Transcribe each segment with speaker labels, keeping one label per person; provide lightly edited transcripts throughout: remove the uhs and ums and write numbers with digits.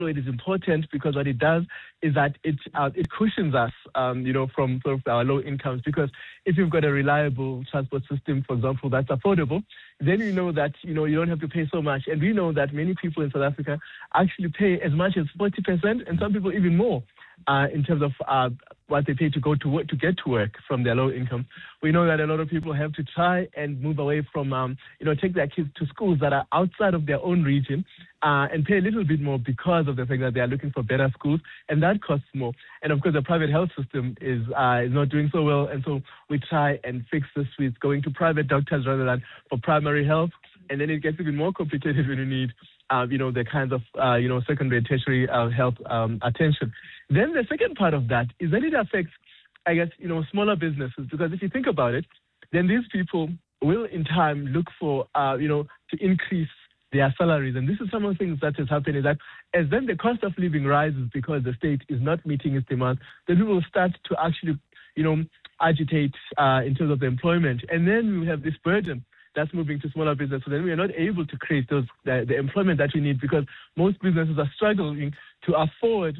Speaker 1: So it is important because what it does is that it cushions us, from sort of our low incomes. Because if you've got a reliable transport system, for example, that's affordable, then you know that, you don't have to pay so much. And we know that many people in South Africa actually pay as much as 40%, and some people even more, in terms of what they pay to go to work, to get to work from their low income. We know that a lot of people have to try and move away from, take their kids to schools that are outside of their own region, and pay a little bit more because of the fact that they are looking for better schools, and that costs more. And of course, the private health system is not doing so well, and so we try and fix this with going to private doctors rather than for primary health. And then it gets even more complicated when you need, the kinds of, secondary and tertiary health attention. Then the second part of that is that it affects, I guess, smaller businesses, because if you think about it, then these people will in time look for, to increase their salaries. And this is some of the things that has happened, is that as then the cost of living rises because the state is not meeting its demands, then people will start to actually, agitate in terms of the employment. And then we have this burden that's moving to smaller businesses. So then we are not able to create the employment that we need, because most businesses are struggling to afford,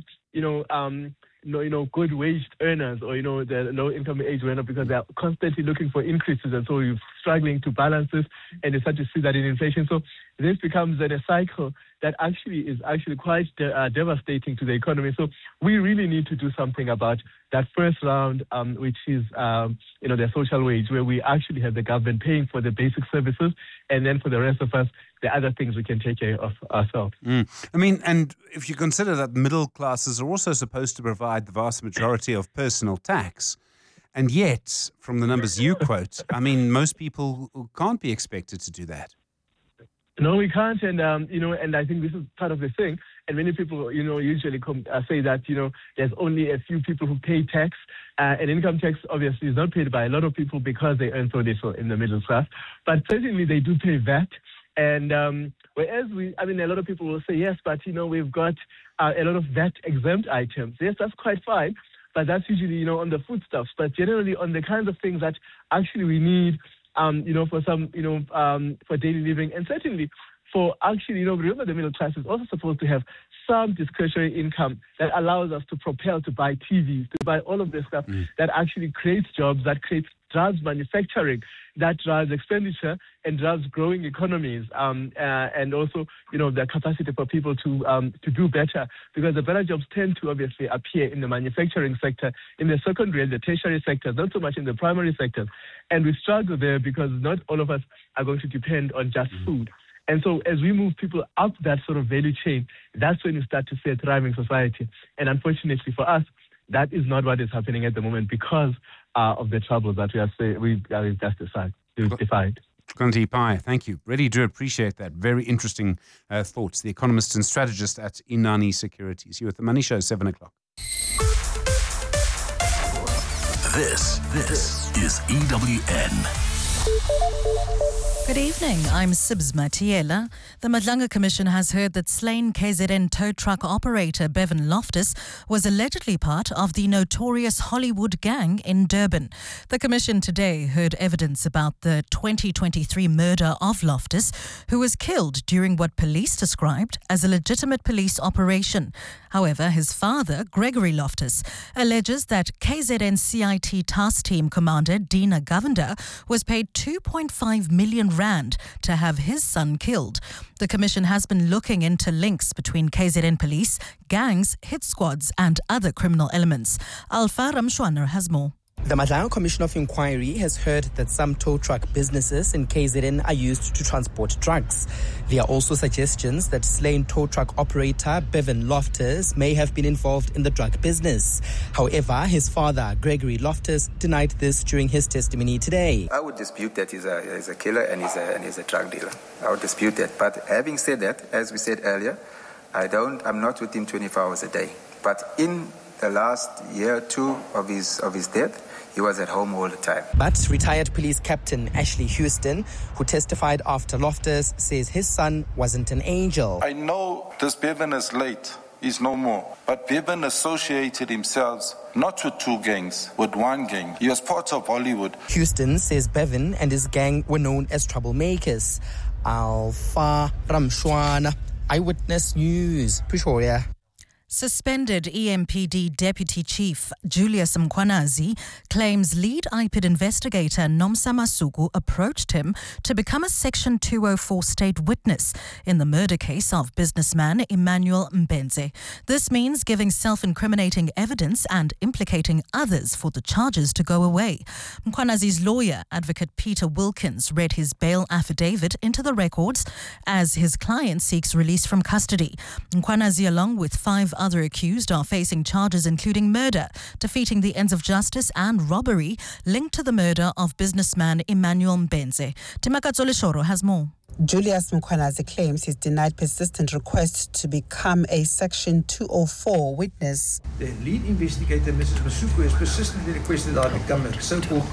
Speaker 1: good waged earners, or, the low income age earner, because they are constantly looking for increases. And so you're struggling to balance this, and you start to see that in inflation. So this becomes then a cycle that is quite devastating to the economy. So we really need to do something about that first round, which is, the social wage, where we actually have the government paying for the basic services, and then for the rest of us, the other things we can take care of ourselves.
Speaker 2: And if you consider that middle classes are also supposed to provide the vast majority of personal tax, and yet, from the numbers you quote, most people can't be expected to do that.
Speaker 1: No, we can't, and and I think this is part of the thing. And many people, usually say that there's only a few people who pay tax, and income tax obviously is not paid by a lot of people because they earn so little in the middle class. But certainly they do pay VAT, and whereas a lot of people will say yes, but we've got a lot of VAT exempt items. Yes, that's quite fine, but that's usually on the foodstuffs. But generally on the kinds of things that actually we need. For some, for daily living, and certainly for actually, remember the middle class is also supposed to have some discretionary income that allows us to propel, to buy TVs, to buy all of this stuff that actually creates jobs, that drives manufacturing, that drives expenditure and drives growing economies, and also, the capacity for people to do better, because the better jobs tend to obviously appear in the manufacturing sector, in the secondary and the tertiary sectors, not so much in the primary sectors. And we struggle there because not all of us are going to depend on just food. And so as we move people up that sort of value chain, that's when you start to see a thriving society. And unfortunately for us, that is not what is happening at the moment because of the troubles that we've just defined.
Speaker 2: Chukwunti Pai, thank you. Really do appreciate that. Very interesting thoughts. The economist and strategist at Inani Securities. Here with the Money Show, 7 o'clock.
Speaker 3: This is EWN.
Speaker 4: Good evening, I'm Sibs Matiela. The Madlanga Commission has heard that slain KZN tow truck operator Bevan Loftus was allegedly part of the notorious Hollywood gang in Durban. The Commission today heard evidence about the 2023 murder of Loftus, who was killed during what police described as a legitimate police operation. However, his father, Gregory Loftus, alleges that KZN CIT Task Team Commander Dina Govender was paid 2.5 million rand to have his son killed. The Commission has been looking into links between KZN police, gangs, hit squads and other criminal elements. Alfa Ramshwana has more.
Speaker 5: The Madlanga Commission of Inquiry has heard that some tow truck businesses in KZN are used to transport drugs. There are also suggestions that slain tow truck operator Bevan Loftus may have been involved in the drug business. However, his father, Gregory Loftus, denied this during his testimony today.
Speaker 6: I would dispute that he's a killer and he's a drug dealer. I would dispute that. But having said that, as we said earlier, I'm not with him 24 hours a day. But in the last year or two of his death, he was at home all the time.
Speaker 5: But retired police captain Ashley Houston, who testified after Loftus, says his son wasn't an angel.
Speaker 7: I know this Bevan is late. He's no more. But Bevan associated himself not with two gangs, with one gang. He was part of Hollywood.
Speaker 5: Houston says Bevan and his gang were known as troublemakers. Alfa Ramshwana, Eyewitness News, Pretoria.
Speaker 4: Suspended EMPD Deputy Chief Julius Mkhwanazi claims lead IPID investigator Nomsa Masuku approached him to become a Section 204 state witness in the murder case of businessman Emmanuel Mbenze. This means giving self-incriminating evidence and implicating others for the charges to go away. Mkhwanazi's lawyer, Advocate Peter Wilkins, read his bail affidavit into the records as his client seeks release from custody. Mkhwanazi, along with 5 other accused, are facing charges including murder, defeating the ends of justice, and robbery linked to the murder of businessman Emmanuel Mbenze. Timakatsole Shoro has more.
Speaker 8: Julius Mkhwanazi claims he's denied persistent requests to become a Section 204 witness.
Speaker 9: The lead investigator, Mrs. Masuku, has persistently requested I become a so-called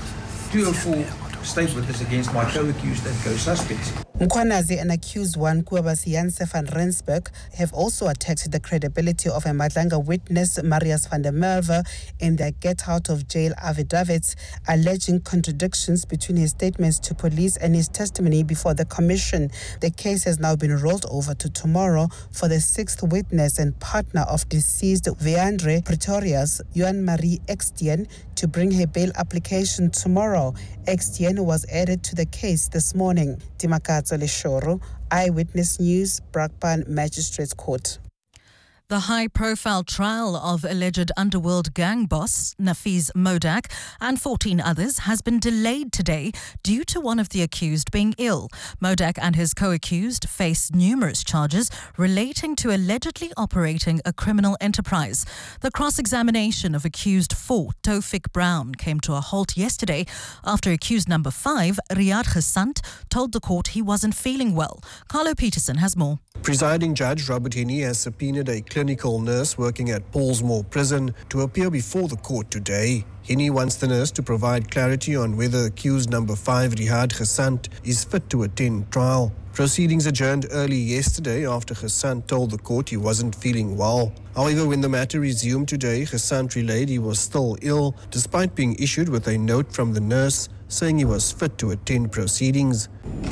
Speaker 9: 204 state witness against my co-accused and co-suspects.
Speaker 8: Mkhwanazi and accused one Kuabasi Janse van Rensburg have also attacked the credibility of a Madlanga witness, Marius van der Merwe, in their get-out-of-jail affidavits, alleging contradictions between his statements to police and his testimony before the commission. The case has now been rolled over to tomorrow for the 6th witness and partner of deceased Veandre Pretorius, Joan Marie Extien, to bring her bail application tomorrow. Extien was added to the case this morning. Timakatsole Shoro, Eyewitness News, Brakpan Magistrates Court.
Speaker 4: The high-profile trial of alleged underworld gang boss Nafiz Modak and 14 others has been delayed today due to one of the accused being ill. Modak and his co-accused face numerous charges relating to allegedly operating a criminal enterprise. The cross-examination of accused 4, Tofik Brown, came to a halt yesterday after accused number 5, Riyad Ghessant, told the court he wasn't feeling well. Carlo Peterson has more.
Speaker 10: Presiding Judge Robert Henney has subpoenaed a clinical nurse working at Paulsmoor Prison to appear before the court today. Henney wants the nurse to provide clarity on whether accused number 5, Riyad Ghessant, is fit to attend trial. Proceedings adjourned early yesterday after Ghessant told the court he wasn't feeling well. However, when the matter resumed today, Ghessant relayed he was still ill, despite being issued with a note from the nurse saying he was fit to attend proceedings.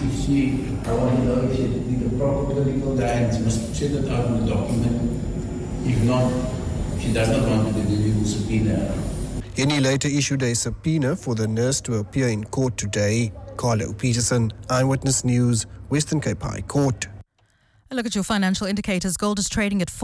Speaker 11: I want to know if you need a proper clinical guidance, must set it out in the document. If not, if she does not want to do, we will subpoena her.
Speaker 10: Henney later issued a subpoena for the nurse to appear in court today. Carlo Peterson, Eyewitness News, Western Cape High Court.
Speaker 4: A look at your financial indicators. Gold is trading at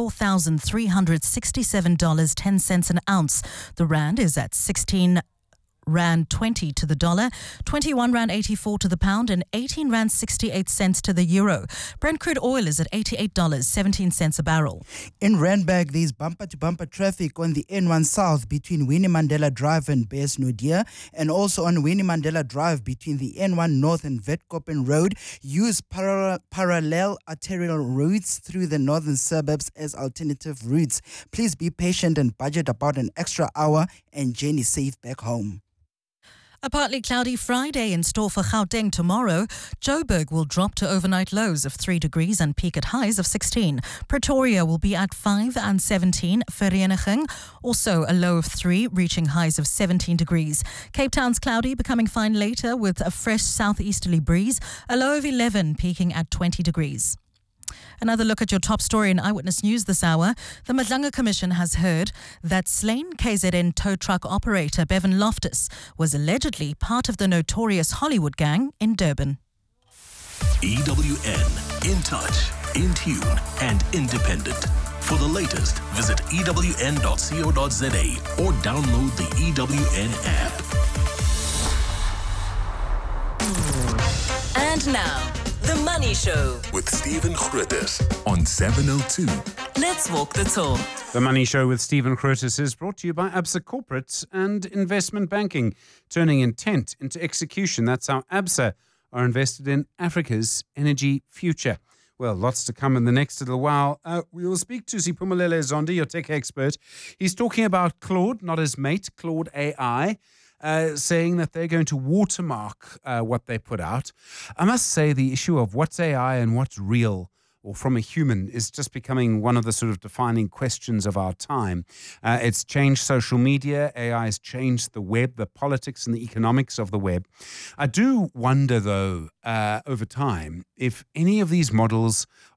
Speaker 4: $4,367.10 an ounce. The rand is at 16 Rand 20 to the dollar, 21 Rand 84 to the pound, and 18 Rand 68 cents to the euro. Brent crude oil is at $88.17 a barrel.
Speaker 12: In Randburg, there's bumper-to-bumper traffic on the N1 South between Winnie Mandela Drive and Bears Nodia, and also on Winnie Mandela Drive between the N1 North and Vetkoppen Road. Use parallel arterial routes through the northern suburbs as alternative routes. Please be patient and budget about an extra hour and journey safe back home.
Speaker 4: A partly cloudy Friday in store for Gauteng tomorrow. Joburg will drop to overnight lows of 3 degrees and peak at highs of 16. Pretoria will be at 5 and 17. Vereeniging also a low of 3, reaching highs of 17 degrees. Cape Town's cloudy, becoming fine later with a fresh southeasterly breeze. A low of 11, peaking at 20 degrees. Another look at your top story in Eyewitness News this hour. The Madlanga Commission has heard that slain KZN tow truck operator Bevan Loftus was allegedly part of the notorious Hollywood gang in Durban.
Speaker 3: EWN, in touch, in tune, and independent. For the latest, visit ewn.co.za or download the EWN app.
Speaker 13: And now, The Money Show
Speaker 3: with Stephen Grootes on 702.
Speaker 13: Let's walk the talk.
Speaker 2: The Money Show with Stephen Grootes is brought to you by ABSA Corporate and Investment Banking, turning intent into execution. That's how ABSA are invested in Africa's energy future. Well, lots to come in the next little while. We will speak to Siphumelele Zondi, your tech expert. He's talking about Claude, not his mate, Claude AI. Saying that they're going to watermark what they put out. I must say the issue of what's AI and what's real or from a human is just becoming one of the sort of defining questions of our time. It's changed social media. AI has changed the web, the politics and the economics of the web. I do wonder, though, over time, if any of these models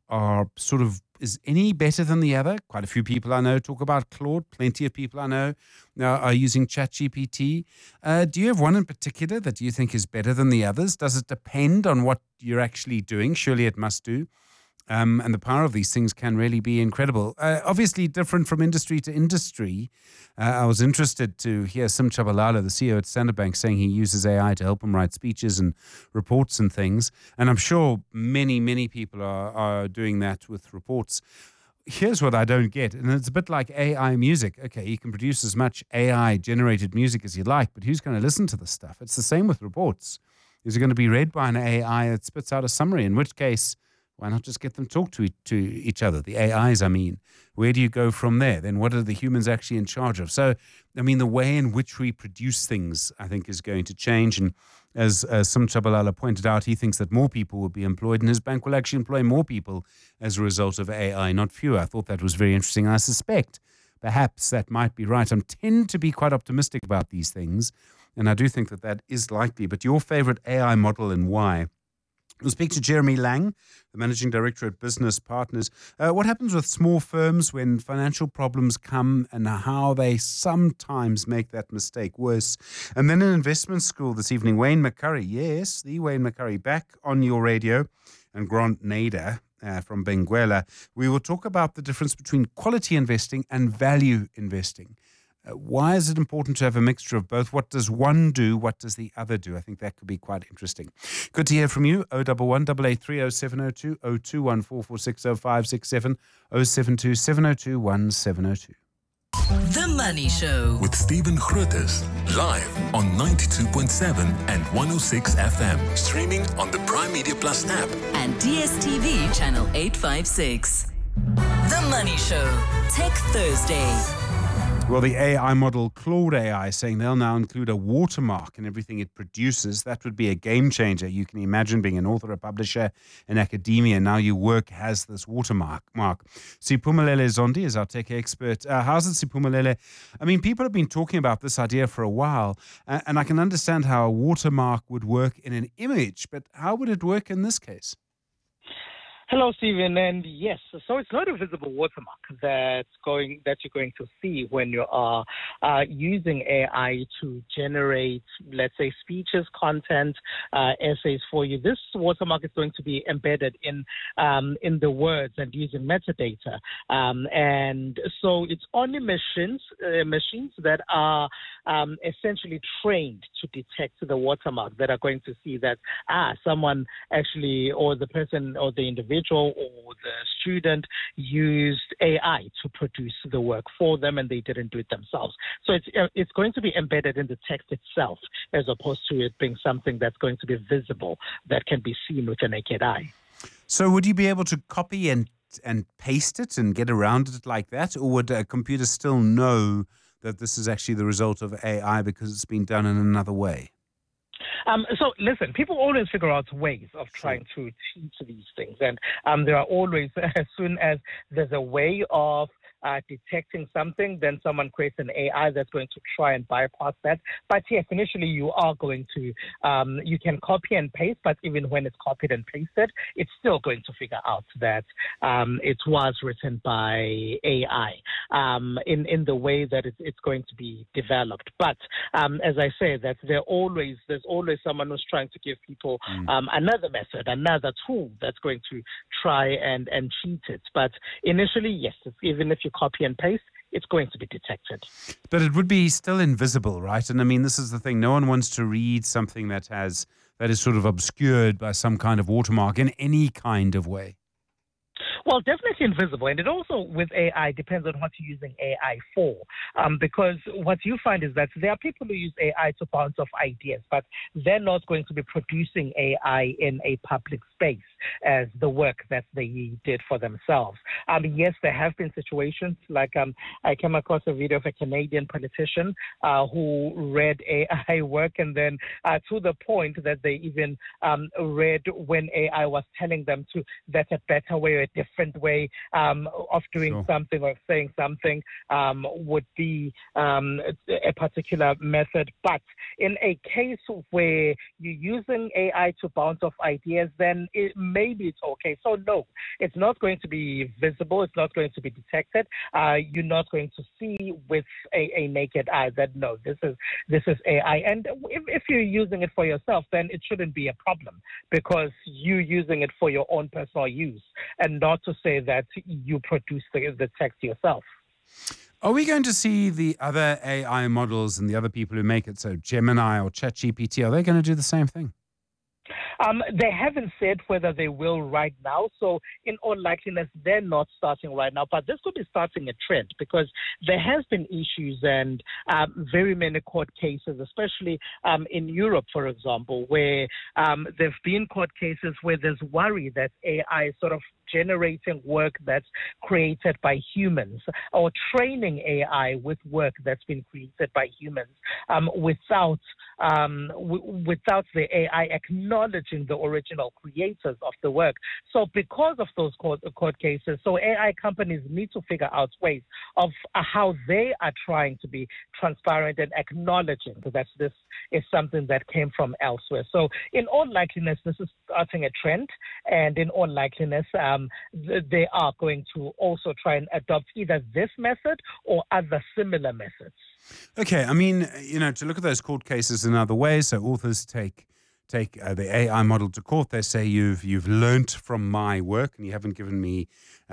Speaker 2: are sort of, is any better than the other? Quite a few people I know talk about Claude. Plenty of people I know now are using ChatGPT. Do you have one in particular that you think is better than the others? Does it depend on what you're actually doing? Surely it must do. And the power of these things can really be incredible. Obviously different from industry to industry. I was interested to hear Sim Chabalala, the CEO at Standard Bank, saying he uses AI to help him write speeches and reports and things. And I'm sure many, many people are doing that with reports. Here's what I don't get, and it's a bit like AI music. Okay, you can produce as much AI-generated music as you like, but who's going to listen to this stuff? It's the same with reports. Is it going to be read by an AI that spits out a summary, in which case, why not just get them talk to each other, the AIs, I mean. Where do you go from there? Then what are the humans actually in charge of? So, I mean, the way in which we produce things, I think, is going to change. And as Sim Chabalala pointed out, he thinks that more people will be employed, and his bank will actually employ more people as a result of AI, not fewer. I thought that was very interesting. I suspect perhaps that might be right. I tend to be quite optimistic about these things, and I do think that that is likely. But your favorite AI model and why? We'll speak to Jeremy Lang, the Managing Director at Business Partners. What happens with small firms when financial problems come and how they sometimes make that mistake worse? And then in Investment School this evening, Wayne McCurry, yes, the Wayne McCurry, back on your radio, and Grant Nader from Benguela. We will talk about the difference between quality investing and value investing. Why is it important to have a mixture of both? What does one do? What does the other do? I think that could be quite interesting. Good to hear from you. 011 883 0702 021 446 0567 072 702 1702.
Speaker 13: The Money Show
Speaker 3: with Stephen Grootes, live on 92.7 and 106 FM. Streaming on the Prime Media Plus app
Speaker 13: and DSTV channel 856. The Money Show, Tech Thursday.
Speaker 2: Well, the AI model Claude AI is saying they'll now include a watermark in everything it produces. That would be a game changer. You can imagine being an author, a publisher, in academia. Now your work has this watermark. Siphumelele Zondi is our tech expert. How's it, Siphumelele? I mean, people have been talking about this idea for a while, and I can understand how a watermark would work in an image, but how would it work in this case?
Speaker 14: Hello, Stephen, and yes, so it's not a visible watermark that you're going to see when you are using AI to generate, let's say, speeches, content, essays for you. This watermark is going to be embedded in the words and using metadata, and so it's only machines that are essentially trained to detect the watermark that are going to see that someone actually, or the person or the individual or the student used AI to produce the work for them and they didn't do it themselves. So it's going to be embedded in the text itself as opposed to it being something that's going to be visible that can be seen with a naked eye.
Speaker 2: So would you be able to copy and paste it and get around it like that? Or would a computer still know that this is actually the result of AI because it's been done in another way?
Speaker 14: So listen, people always figure out ways of trying to teach these things. And there are always, as soon as there's a way of detecting something, then someone creates an AI that's going to try and bypass that. But yes, initially you are going to, you can copy and paste, but even when it's copied and pasted, it's still going to figure out that it was written by AI in the way that it's going to be developed. But as I say, that there's always someone who's trying to give people another method, another tool that's going to try and cheat it. But initially, yes, even if you copy and paste, it's going to be detected.
Speaker 2: But it would be still invisible, right? And I mean, this is the thing. No one wants to read something that is sort of obscured by some kind of watermark in any kind of way.
Speaker 14: Well, definitely invisible. And it also, with AI, depends on what you're using AI for. Because what you find is that there are people who use AI to bounce off ideas, but they're not going to be producing AI in a public space as the work that they did for themselves. Yes, there have been situations like I came across a video of a Canadian politician who read AI work, and then to the point that they even read when AI was telling them that a better way or a different way of doing something or saying something would be a particular method. But in a case where you're using AI to bounce off ideas, then maybe it's okay. So no, it's not going to be visible. It's not going to be detected. You're not going to see with a naked eye that no, this is AI. And if you're using it for yourself, then it shouldn't be a problem because you're using it for your own personal use, and not to say that you produce the text yourself.
Speaker 2: Are we going to see the other AI models and the other people who make it, so Gemini or ChatGPT, are they going to do the same thing?
Speaker 14: They haven't said whether they will right now. So in all likeliness, they're not starting right now. But this could be starting a trend because there has been issues and very many court cases, especially in Europe, for example, where there have been court cases where there's worry that AI is sort of generating work that's created by humans or training AI with work that's been created by humans without the AI acknowledging the original creators of the work. So because of those court cases, so AI companies need to figure out ways of how they are trying to be transparent and acknowledging that this is something that came from elsewhere. So in all likeliness, this is starting a trend, and in all likeliness, they are going to also try and adopt either this method or other similar methods.
Speaker 2: Okay, I mean, to look at those court cases in other ways, so authors take the AI model to court. They say you've learnt from my work and you haven't given me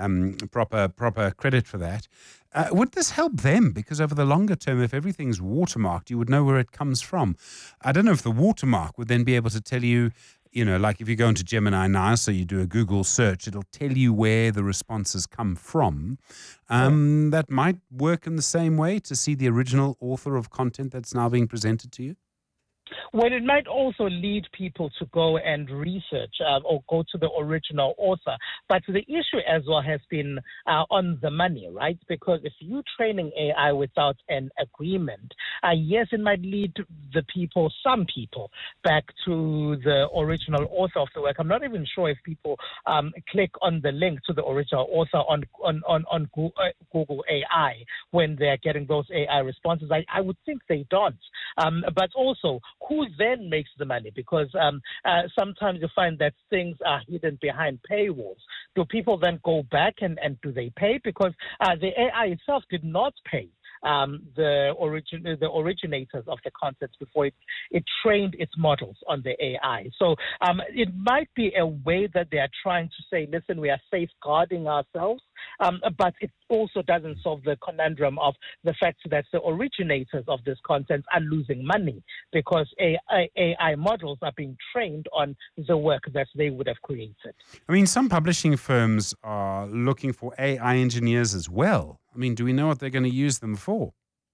Speaker 2: proper credit for that. Would this help them? Because over the longer term, if everything's watermarked, you would know where it comes from. I don't know if the watermark would then be able to tell you, like if you go into Gemini now, so you do a Google search, it'll tell you where the responses come from. That might work in the same way to see the original author of content that's now being presented to you.
Speaker 14: Well, it might also lead people to go and research or go to the original author. But the issue as well has been on the money, right? Because if you're training AI without an agreement, yes, it might lead some people back to the original author of the work. I'm not even sure if people click on the link to the original author on Google AI when they're getting those AI responses. I would think they don't. But also, who then makes the money? Because sometimes you find that things are hidden behind paywalls. Do people then go back and do they pay? Because the AI itself did not pay the originators of the content before it trained its models on the AI. So it might be a way that they are trying to say, listen, we are safeguarding ourselves, but it also doesn't solve the conundrum of the fact that the originators of this content are losing money because AI models are being trained on the work that they would have created.
Speaker 2: I mean, some publishing firms are looking for AI engineers as well. I mean, do we know what they're going to use them for?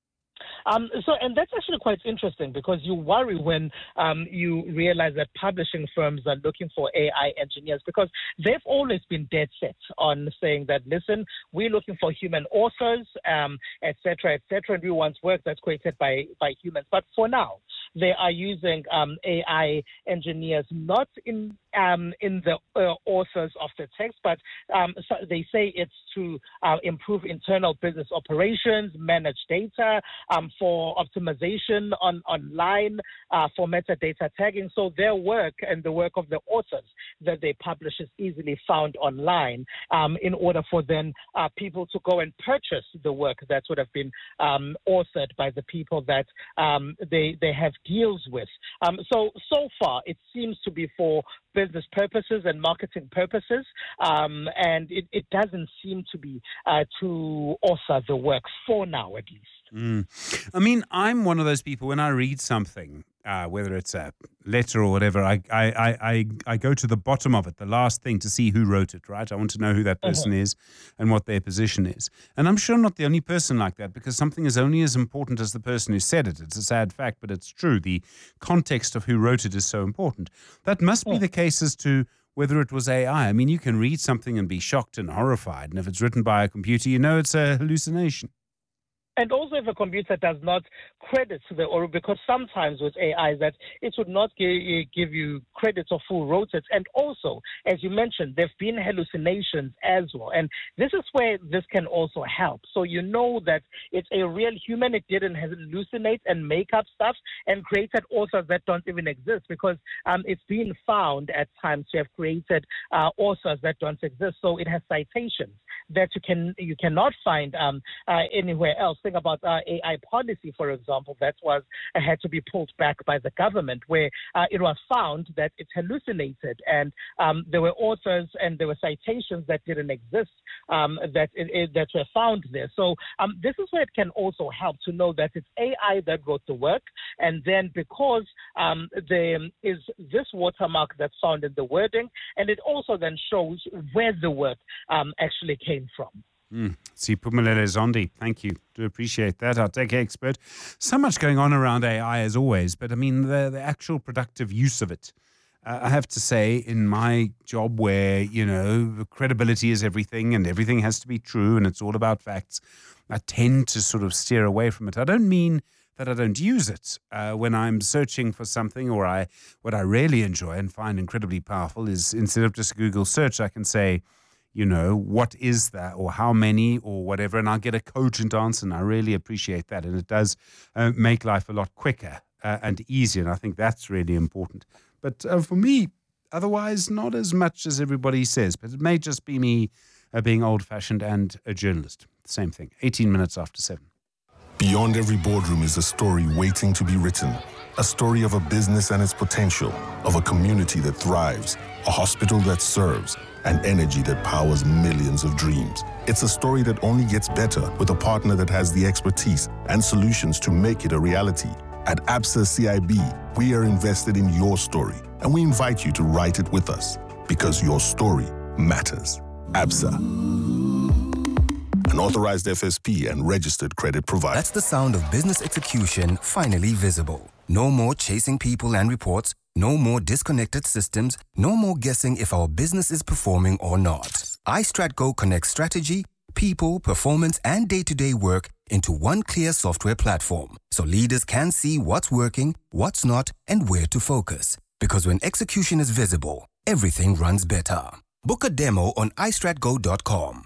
Speaker 14: And that's actually quite interesting because you worry when you realize that publishing firms are looking for AI engineers because they've always been dead set on saying that, listen, we're looking for human authors, et cetera, and we want work that's created by humans. But for now, they are using AI engineers not in the authors of the text, but so they say it's to improve internal business operations, manage data, for optimization online, for metadata tagging. So their work and the work of the authors that they publish is easily found online in order for then people to go and purchase the work that would have been authored by the people that they have deals with. So far, it seems to be for business purposes and marketing purposes, and it doesn't seem to be to author the work for now, at least.
Speaker 2: I mean, I'm one of those people, when I read something, whether it's a letter or whatever, I go to the bottom of it, the last thing, to see who wrote it, right? I want to know who that person is and what their position is. And I'm sure I'm not the only person like that, because something is only as important as the person who said it. It's a sad fact, but it's true. The context of who wrote it is so important. That must be the case as to whether it was AI. I mean, you can read something and be shocked and horrified, and if it's written by a computer, you know it's a hallucination.
Speaker 14: And also if a computer does not credit the or because sometimes with AI that it would not give you credits or full rotates. And also, as you mentioned, there have been hallucinations as well. And this is where this can also help. So you know that it's a real human. It didn't hallucinate and make up stuff and created authors that don't even exist, because it's been found at times to have created authors that don't exist. So it has citations that you cannot find anywhere else. Think about AI policy, for example, that had to be pulled back by the government, where it was found that it hallucinated, and there were authors and there were citations that didn't exist that were found there. So this is where it can also help to know that it's AI that wrote the work, and then because there is this watermark that's found in the wording, and it also then shows where the work actually came from.
Speaker 2: Siphumelele Zondi, thank you. Do appreciate that. Our tech expert. So much going on around AI as always, but I mean the actual productive use of it. I have to say, in my job where, credibility is everything and everything has to be true and it's all about facts, I tend to sort of steer away from it. I don't mean that I don't use it. When I'm searching for something, or what I really enjoy and find incredibly powerful is, instead of just a Google search, I can say, what is that, or how many, or whatever, and I'll get a cogent answer, and I really appreciate that. And it does make life a lot quicker and easier, and I think that's really important. But for me, otherwise, not as much as everybody says, but it may just be me being old-fashioned and a journalist. Same thing, 18 minutes after 7.
Speaker 15: Beyond every boardroom is a story waiting to be written. A story of a business and its potential, of a community that thrives, a hospital that serves, and energy that powers millions of dreams. It's a story that only gets better with a partner that has the expertise and solutions to make it a reality. At Absa CIB, we are invested in your story, and we invite you to write it with us, because your story matters. Absa, an authorized FSP and registered credit provider.
Speaker 16: That's the sound of business execution finally visible. No more chasing people and reports. No more disconnected systems. No more guessing if our business is performing or not. iStratGo connects strategy, people, performance, and day-to-day work into one clear software platform, so leaders can see what's working, what's not, and where to focus. Because when execution is visible, everything runs better. Book a demo on iStratGo.com.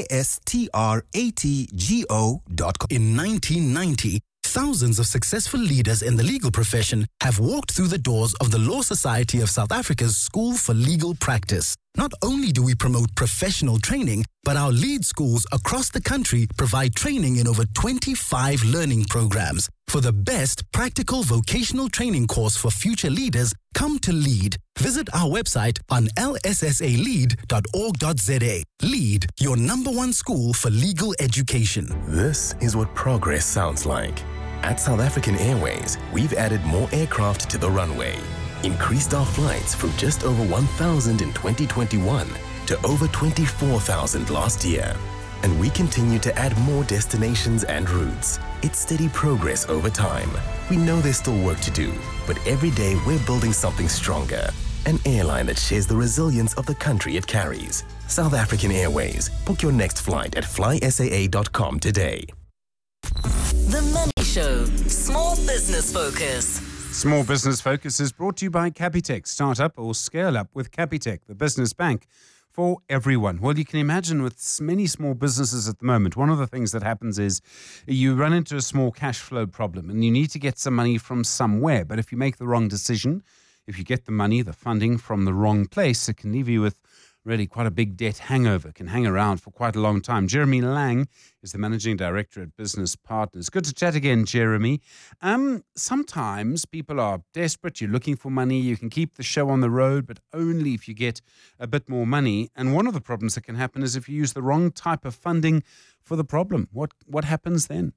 Speaker 16: iStratgo.com.
Speaker 17: In 1990, thousands of successful leaders in the legal profession have walked through the doors of the Law Society of South Africa's School for Legal Practice. Not only do we promote professional training, but our lead schools across the country provide training in over 25 learning programs. For the best practical vocational training course for future leaders, come to LEAD. Visit our website on lssalead.org.za. LEAD, your #1 school for legal education.
Speaker 18: This is what progress sounds like. At South African Airways, we've added more aircraft to the runway, increased our flights from just over 1,000 in 2021 to over 24,000 last year. And we continue to add more destinations and routes. It's steady progress over time. We know there's still work to do, but every day we're building something stronger. An airline that shares the resilience of the country it carries. South African Airways. Book your next flight at flysaa.com today.
Speaker 13: The Money Show. Small Business Focus.
Speaker 2: Small Business Focus is brought to you by Capitec. Start up or scale up with Capitec, the business bank for everyone. Well, you can imagine with many small businesses at the moment, one of the things that happens is you run into a small cash flow problem and you need to get some money from somewhere. But if you make the wrong decision, if you get the money, the funding from the wrong place, it can leave you with really quite a big debt hangover, can hang around for quite a long time. Jeremy Lang is the Managing Director at Business Partners. Good to chat again, Jeremy. Sometimes people are desperate, you're looking for money, you can keep the show on the road, but only if you get a bit more money. And one of the problems that can happen is if you use the wrong type of funding for the problem. What happens then?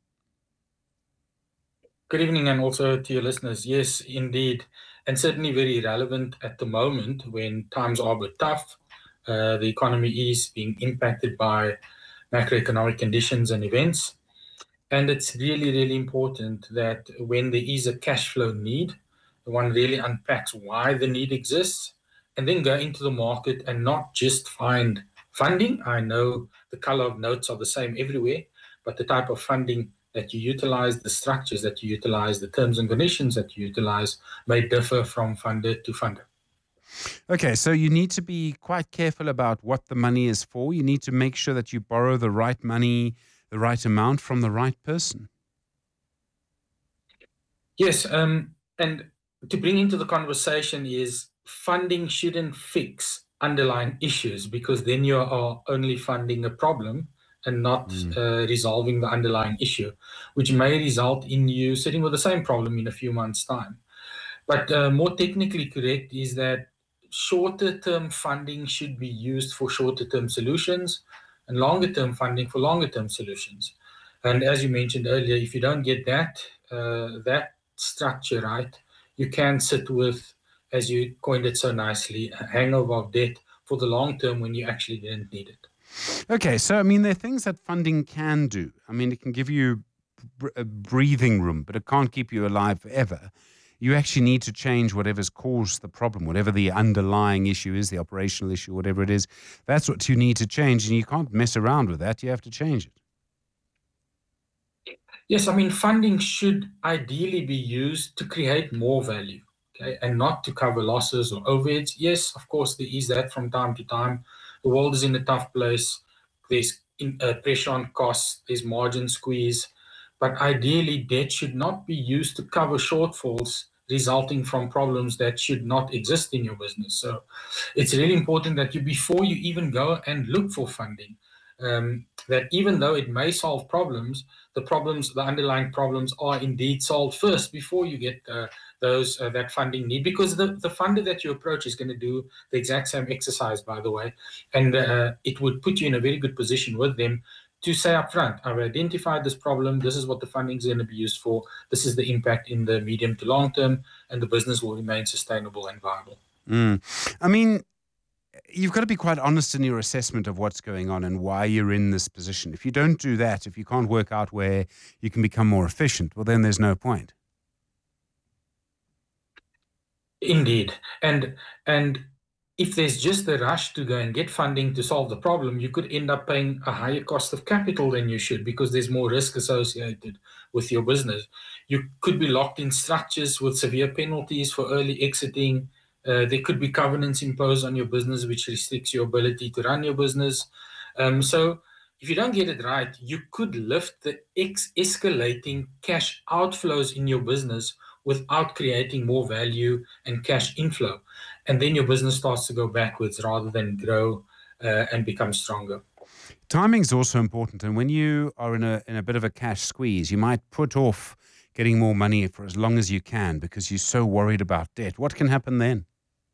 Speaker 19: Good evening, and also to your listeners. Yes, indeed, and certainly very relevant at the moment when times are a bit tough. The economy is being impacted by macroeconomic conditions and events. And it's really, really important that when there is a cash flow need, one really unpacks why the need exists and then go into the market and not just find funding. I know the color of notes are the same everywhere, but the type of funding that you utilize, the structures that you utilize, the terms and conditions that you utilize may differ from funder to funder.
Speaker 2: Okay, so you need to be quite careful about what the money is for. You need to make sure that you borrow the right money, the right amount from the right person.
Speaker 19: Yes, and to bring into the conversation is funding shouldn't fix underlying issues, because then you are only funding a problem and not resolving the underlying issue, which may result in you sitting with the same problem in a few months' time. But more technically correct is that shorter term funding should be used for shorter term solutions and longer term funding for longer term solutions. And as you mentioned earlier, if you don't get that structure right, you can sit with, as you coined it so nicely, a hangover of debt for the long term when you actually didn't need it.
Speaker 2: Okay, so I mean, there are things that funding can do. I mean, it can give you a breathing room, but it can't keep you alive forever. You actually need to change whatever's caused the problem, whatever the underlying issue is, the operational issue, whatever it is. That's what you need to change, and you can't mess around with that. You have to change it.
Speaker 19: Yes, I mean, funding should ideally be used to create more value, okay, and not to cover losses or overheads. Yes, of course, there is that from time to time. The world is in a tough place. There's pressure on costs. There's margin squeeze. But ideally, debt should not be used to cover shortfalls resulting from problems that should not exist in your business. So it's really important that you, before you even go and look for funding, that even though it may solve problems, the underlying problems are indeed solved first before you get that funding need, because the funder that you approach is going to do the exact same exercise, by the way, and it would put you in a very good position with them to say up front, I've identified this problem, this is what the funding is going to be used for, this is the impact in the medium to long term, and the business will remain sustainable and viable.
Speaker 2: I mean, you've got to be quite honest in your assessment of what's going on and why you're in this position. If you don't do that, if you can't work out where you can become more efficient, well, then there's no point.
Speaker 19: Indeed. And if there's just the rush to go and get funding to solve the problem, you could end up paying a higher cost of capital than you should, because there's more risk associated with your business. You could be locked in structures with severe penalties for early exiting. There could be covenants imposed on your business which restricts your ability to run your business. So if you don't get it right, you could lift the escalating cash outflows in your business without creating more value and cash inflow. And then your business starts to go backwards rather than grow and become stronger.
Speaker 2: Timing is also important. And when you are in a bit of a cash squeeze, you might put off getting more money for as long as you can because you're so worried about debt. What can happen then?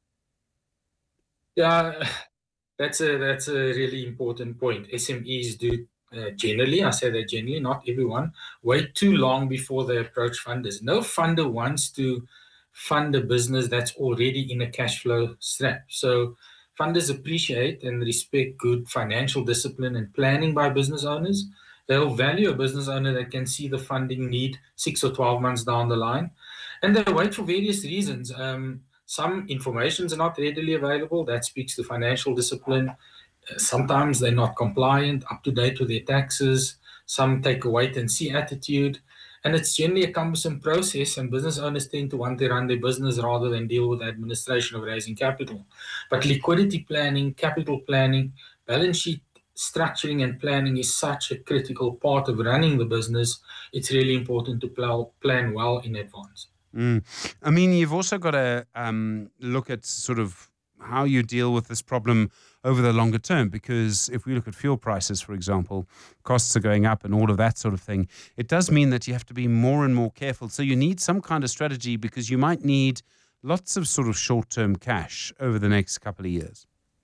Speaker 19: Yeah, that's a really important point. SMEs do generally, I say that generally, not everyone, wait too long before they approach funders. No funder wants to fund a business that's already in a cash flow strap. So funders appreciate and respect good financial discipline and planning by business owners. They'll value a business owner that can see the funding need 6 or 12 months down the line. And they wait for various reasons. Some informations are not readily available. That speaks to financial discipline. Sometimes they're not compliant, up to date with their taxes. Some take a wait and see attitude. And it's generally a cumbersome process, and business owners tend to want to run their business rather than deal with the administration of raising capital. But liquidity planning, capital planning, balance sheet structuring and planning is such a critical part of running the business. It's really important to plan well in advance.
Speaker 2: I mean, you've also got to look at sort of how you deal with this problem over the longer term, because if we look at fuel prices, for example, costs are going up and all of that sort of thing. It does mean that you have to be more and more careful. So you need some kind of strategy, because you might need lots of sort of short-term cash over the next couple of years.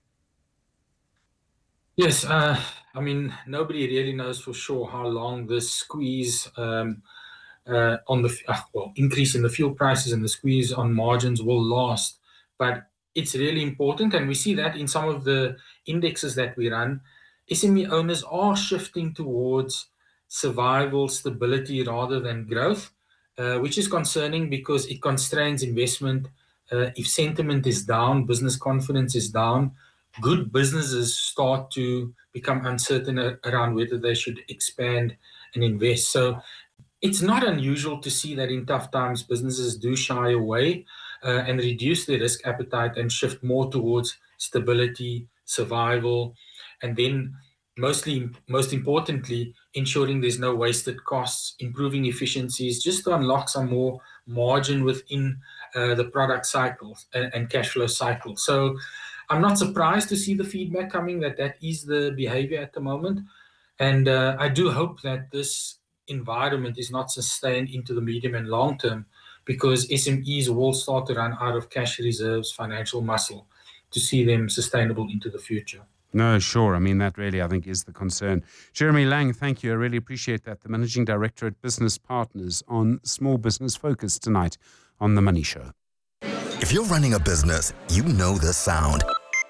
Speaker 19: Yes, I mean, nobody really knows for sure how long this squeeze on the increase in the fuel prices and the squeeze on margins will last. But it's really important, and we see that in some of the indexes that we run. SME owners are shifting towards survival, stability rather than growth, which is concerning because it constrains investment. If sentiment is down, business confidence is down, good businesses start to become uncertain around whether they should expand and invest. So it's not unusual to see that in tough times, businesses do shy away and reduce their risk appetite and shift more towards stability, survival, and then most importantly, ensuring there's no wasted costs, improving efficiencies, just to unlock some more margin within the product cycles and cash flow cycle. So I'm not surprised to see the feedback coming that is the behavior at the moment. And I do hope that this environment is not sustained into the medium and long term, because SMEs will start to run out of cash reserves, financial muscle, to see them sustainable into the future.
Speaker 2: No, sure. I mean, that really, I think, is the concern. Jeremy Lang, thank you. I really appreciate that. The Managing Director at Business Partners on Small Business Focus tonight on The Money Show.
Speaker 20: If you're running a business, you know the sound.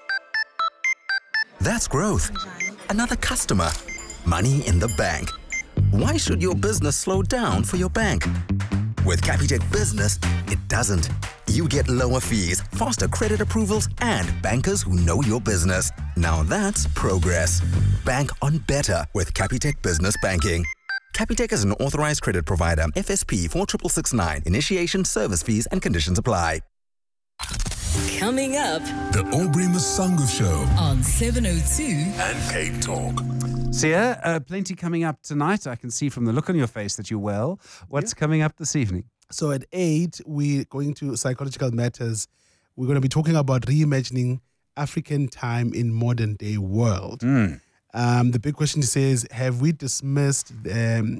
Speaker 20: That's growth. Another customer. Money in the bank. Why should your business slow down for your bank? With Capitec Business, it doesn't. You get lower fees, faster credit approvals, and bankers who know your business. Now that's progress. Bank on better with Capitec Business Banking. Capitec is an authorized credit provider. FSP 46669. Initiation, service fees, and conditions apply.
Speaker 13: Coming up,
Speaker 3: The Aubrey Masango Show
Speaker 13: on 702
Speaker 3: and Cape Talk.
Speaker 2: Sia, plenty coming up tonight. I can see from the look on your face that you're well. What's coming up this evening?
Speaker 21: So at 8, we're going to Psychological Matters. We're going to be talking about reimagining African time in modern day world. The big question says, have we dismissed the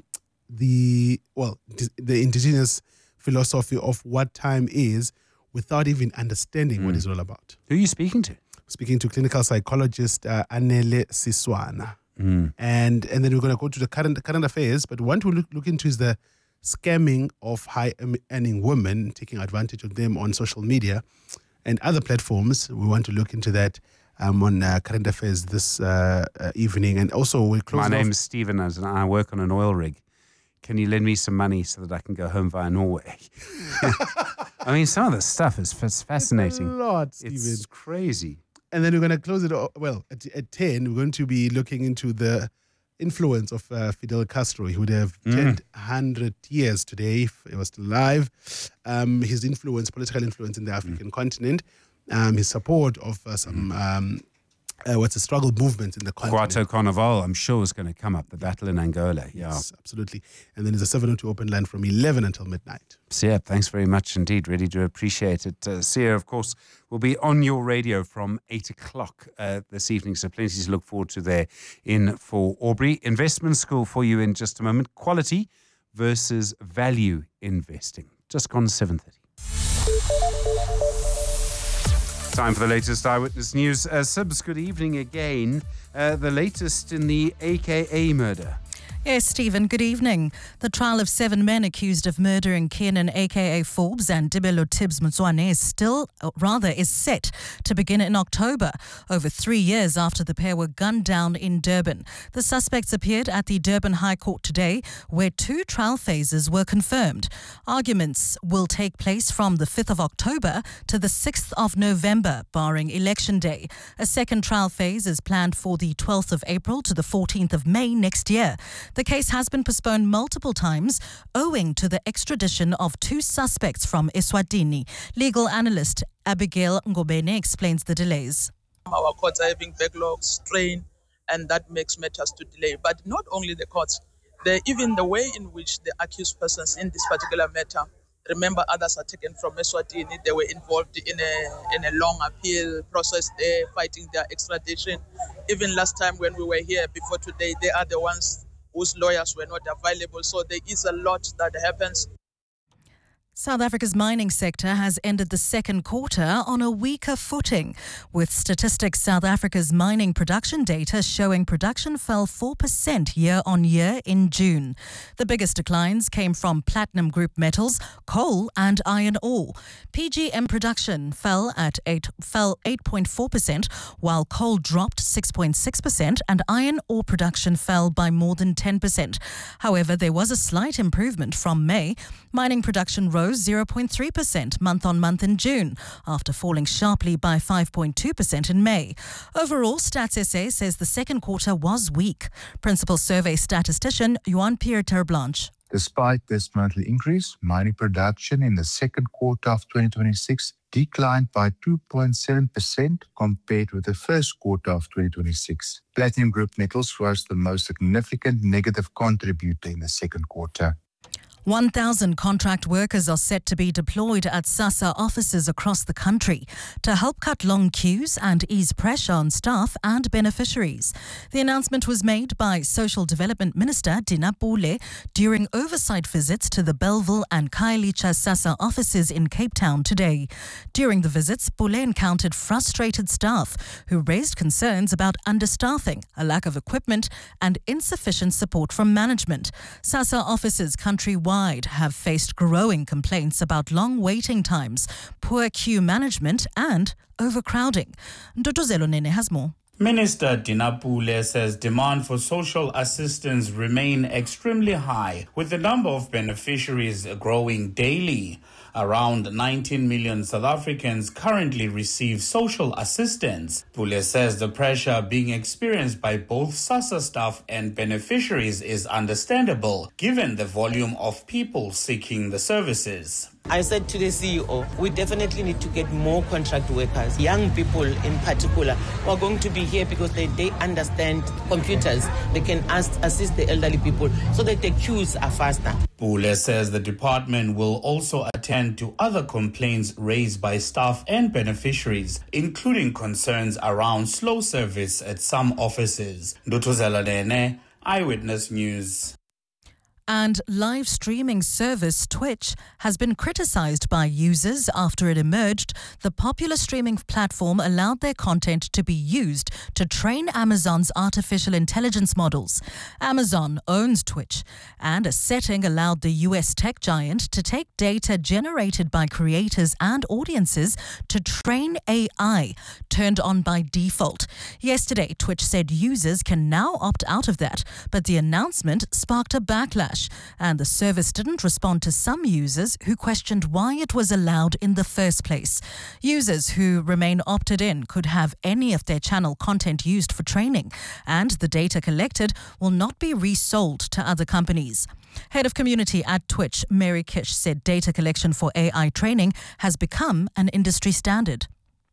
Speaker 21: indigenous philosophy of what time is without even understanding what it's all about?
Speaker 2: Who are you speaking to?
Speaker 21: Speaking to clinical psychologist Anele Siswana. And then we're going to go to the current affairs, but one to look into is the scamming of high-earning women, taking advantage of them on social media and other platforms. We want to look into that on current affairs this evening. And also we'll close.
Speaker 2: My name's Stephen and I work on an oil rig. Can you lend me some money so that I can go home via Norway? I mean, some of this stuff is fascinating.
Speaker 21: It's a lot, Stephen.
Speaker 2: It's crazy.
Speaker 21: And then we're going to close it, at 10, we're going to be looking into the influence of Fidel Castro. He would have turned 100 years today if he was still alive. His influence, political influence in the African continent, his support of some struggle movements in the continent.
Speaker 2: Cuarto Carnaval, I'm sure, is going to come up, the battle in Angola. Yeah.
Speaker 21: Yes, absolutely. And then there's a 702 open line from 11 until midnight.
Speaker 2: Sia, thanks very much indeed. Really do appreciate it. Sia, of course, will be on your radio from 8 o'clock this evening, so plenty to look forward to there in for Aubrey. Investment School for you in just a moment. Quality versus value investing. Just gone 7:30. Time for the latest Eyewitness News. Sibs, good evening again. The latest in the AKA murder.
Speaker 4: Yes, Stephen, good evening. The trial of 7 men accused of murdering Kiernan aka Forbes and Dibelo Tibbs Mtswane is set to begin in October, over 3 years after the pair were gunned down in Durban. The suspects appeared at the Durban High Court today, where 2 trial phases were confirmed. Arguments will take place from the 5th of October to the 6th of November, barring Election Day. A second trial phase is planned for the 12th of April to the 14th of May next year. The case has been postponed multiple times owing to the extradition of 2 suspects from Eswatini. Legal analyst Abigail Ngobene explains the delays.
Speaker 22: Our courts are having backlogs, strain, and that makes matters to delay. But not only the courts, even the way in which the accused persons in this particular matter, remember others are taken from Eswatini, they were involved in a long appeal process there, fighting their extradition. Even last time when we were here before today, they are the ones whose lawyers were not available. So there is a lot that happens.
Speaker 4: South Africa's mining sector has ended the second quarter on a weaker footing, with Statistics South Africa's mining production data showing production fell 4% year-on-year in June. The biggest declines came from platinum group metals, coal and iron ore. PGM production fell 8.4%, while coal dropped 6.6% and iron ore production fell by more than 10%. However, there was a slight improvement from May. Mining production rose 0.3% month-on-month in June, after falling sharply by 5.2% in May. Overall, Stats SA says the second quarter was weak. Principal Survey statistician Johan Pierre Terblanche.
Speaker 1: Despite this monthly increase, mining production in the second quarter of 2026 declined by 2.7% compared with the first quarter of 2026. Platinum Group Metals was the most significant negative contributor in the second quarter.
Speaker 4: 1,000 contract workers are set to be deployed at SASSA offices across the country to help cut long queues and ease pressure on staff and beneficiaries. The announcement was made by Social Development Minister Dina Pule during oversight visits to the Bellville and Khayelitsha SASSA offices in Cape Town today. During the visits, Pule encountered frustrated staff who raised concerns about understaffing, a lack of equipment and insufficient support from management. SASSA offices countrywide have faced growing complaints about long waiting times, poor queue management and overcrowding. Ndotozelo Nene has more.
Speaker 6: Minister Dina Pule says demand for social assistance remain extremely high, with the number of beneficiaries growing daily. Around 19 million South Africans currently receive social assistance. Pule says the pressure being experienced by both SASSA staff and beneficiaries is understandable, given the volume of people seeking the services.
Speaker 23: I said to the CEO, we definitely need to get more contract workers, young people in particular, who are going to be here because they understand computers. They can assist the elderly people so that the queues are faster.
Speaker 6: Pule says the department will also attend to other complaints raised by staff and beneficiaries, including concerns around slow service at some offices. Ndotozela Nene, Eyewitness News.
Speaker 4: And live streaming service Twitch has been criticized by users after it emerged the popular streaming platform allowed their content to be used to train Amazon's artificial intelligence models. Amazon owns Twitch, and a setting allowed the US tech giant to take data generated by creators and audiences to train AI, turned on by default. Yesterday, Twitch said users can now opt out of that, but the announcement sparked a backlash. And the service didn't respond to some users who questioned why it was allowed in the first place. Users who remain opted in could have any of their channel content used for training, and the data collected will not be resold to other companies. Head of community at Twitch, Mary Kish, said data collection for AI training has become an industry standard.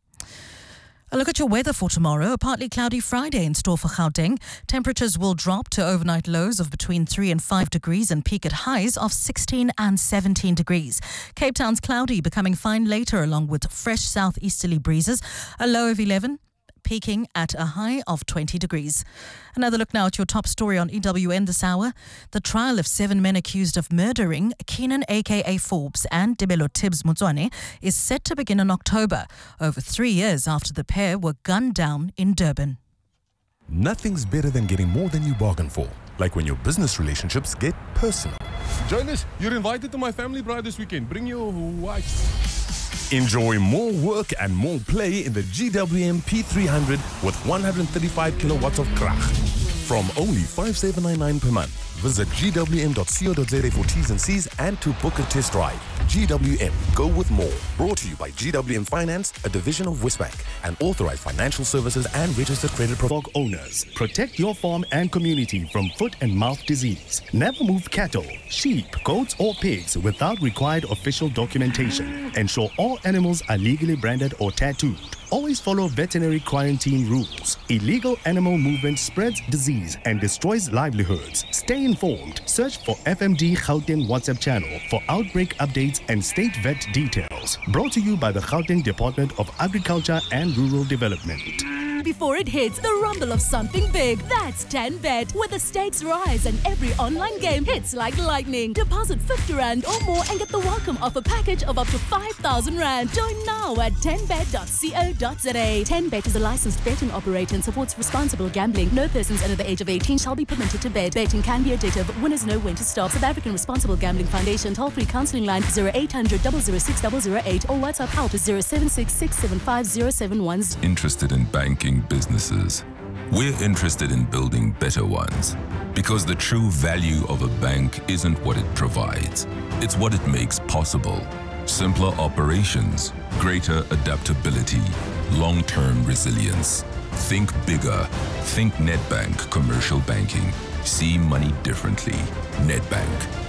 Speaker 4: A look at your weather for tomorrow. A partly cloudy Friday in store for Gauteng. Temperatures will drop to overnight lows of between 3 and 5 degrees and peak at highs of 16 and 17 degrees. Cape Town's cloudy, becoming fine later along with fresh southeasterly breezes. A low of 11. Peaking at a high of 20 degrees. Another look now at your top story on EWN this hour. The trial of 7 men accused of murdering Keenan aka Forbes and Debelo Tibbs Mutswane is set to begin in October, over 3 years after the pair were gunned down in Durban.
Speaker 15: Nothing's better than getting more than you bargain for, like when your business relationships get personal.
Speaker 24: Jonas, you're invited to my family bride this weekend. Bring your wife.
Speaker 15: Enjoy more work and more play in the GWM P300 with 135 kilowatts of krag. From only 5,799 per month. Visit gwm.co.za for T's and C's and to book a test drive. GWM, go with more. Brought to you by GWM Finance, a division of Westbank, and authorized financial services and registered credit
Speaker 17: dog owners. Protect your farm and community from foot and mouth disease. Never move cattle, sheep, goats, or pigs without required official documentation. Ensure all animals are legally branded or tattooed. Always follow veterinary quarantine rules. Illegal animal movement spreads disease and destroys livelihoods. Stay informed. Search for FMD Gauteng WhatsApp channel for outbreak updates and state vet details. Brought to you by the Gauteng Department of Agriculture and Rural Development.
Speaker 25: Before it hits, the rumble of something big. That's 10Bet, where the stakes rise and every online game hits like lightning. Deposit 50 Rand or more and get the welcome offer package of up to 5,000 Rand. Join now at 10bet.co.za. 10Bet is a licensed betting operator and supports responsible gambling. No persons under the age of 18 shall be permitted to bet. Betting can be addictive. Winners know when to stop. South African Responsible Gambling Foundation. Toll-free counselling line 0800 006 008 or WhatsApp help 076 675 071.
Speaker 26: Interested in banking businesses? We're interested in building better ones, because the true value of a bank isn't what it provides, it's what it makes possible. Simpler operations, greater adaptability, long-term resilience. Think bigger. Think Nedbank Commercial Banking. See money differently. Nedbank.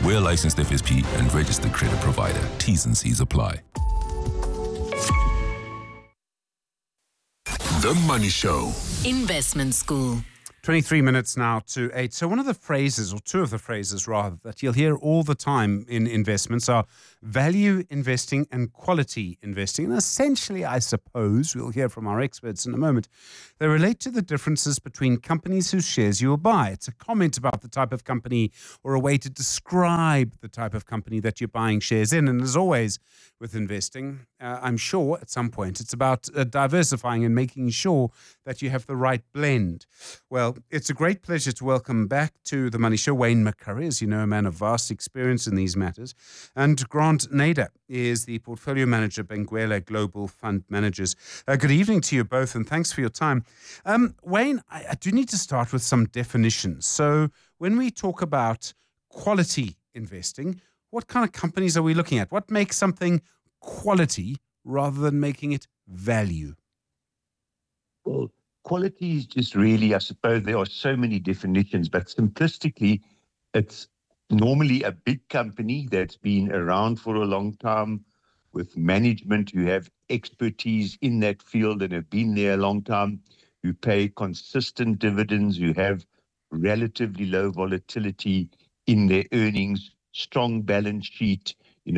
Speaker 26: We're a licensed FSP and registered credit provider. T's and C's apply.
Speaker 5: The Money Show.
Speaker 13: Investment School.
Speaker 2: 23 minutes now to 8. So one of the phrases, or two of the phrases rather, that you'll hear all the time in investments are value investing and quality investing. And essentially, I suppose, we'll hear from our experts in a moment, they relate to the differences between companies whose shares you will buy. It's a comment about the type of company or a way to describe the type of company that you're buying shares in. And as always with investing, I'm sure at some point it's about diversifying and making sure that you have the right blend. Well, it's a great pleasure to welcome back to The Money Show Wayne McCurry, as you know, a man of vast experience in these matters. And Grant Nader is the portfolio manager, Benguela Global Fund Managers. Good evening to you both, and thanks for your time. Wayne, I do need to start with some definitions. So when we talk about quality investing, what kind of companies are we looking at? What makes something quality rather than making it value?
Speaker 7: Well, quality is just really, I suppose there are so many definitions, but simplistically, it's normally a big company that's been around for a long time with management who have expertise in that field and have been there a long time, who pay consistent dividends, who have relatively low volatility in their earnings, strong balance sheet,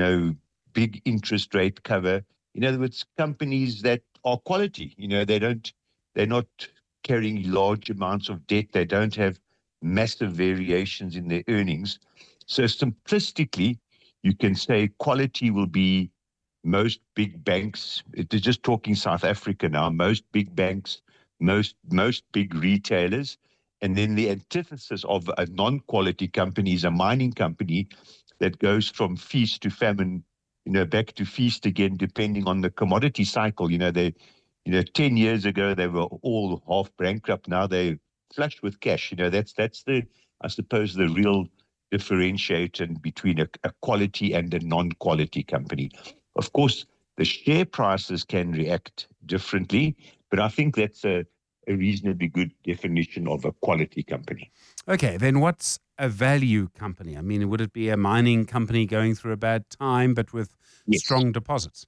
Speaker 7: big interest rate cover. In other words, companies that are quality, they're not carrying large amounts of debt. They don't have massive variations in their earnings. So simplistically, you can say quality will be most big banks. It's just talking South Africa now, most big banks, most big retailers. And then the antithesis of a non-quality company is a mining company that goes from feast to famine, back to feast again, depending on the commodity cycle. 10 years ago, they were all half bankrupt. Now they're flush with cash. That's the, I suppose, the real differentiator between a quality and a non-quality company. Of course, the share prices can react differently, but I think that's a reasonably good definition of a quality company.
Speaker 2: Okay, then what's a value company? I mean, would it be a mining company going through a bad time, but with strong deposits?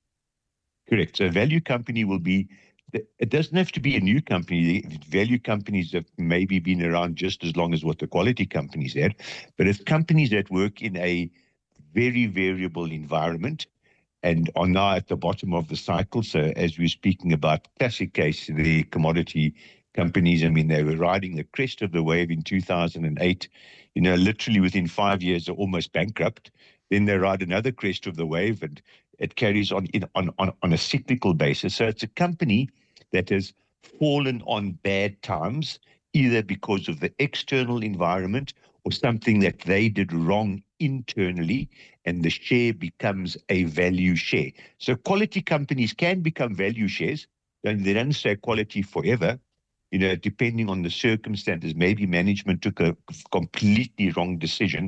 Speaker 7: Correct. So a value company will be, it doesn't have to be a new company. The value companies have maybe been around just as long as what the quality companies had, but it's companies that work in a very variable environment and are now at the bottom of the cycle. So as we're speaking about classic case, the commodity companies, I mean, they were riding the crest of the wave in 2008, literally within 5 years, they're almost bankrupt. Then they ride another crest of the wave and it carries on a cyclical basis. So it's a company that has fallen on bad times, either because of the external environment or something that they did wrong internally, and the share becomes a value share. So quality companies can become value shares, and they don't stay quality forever, depending on the circumstances. Maybe management took a completely wrong decision.